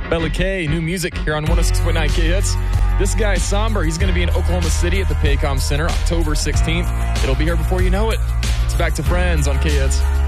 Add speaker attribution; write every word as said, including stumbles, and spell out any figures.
Speaker 1: Bella K, new music here on one oh six point nine K Hits. This guy, Somber, he's going to be in Oklahoma City at the Paycom Center October sixteenth. It'll be here before you know it. It's Back to Friends on K Hits.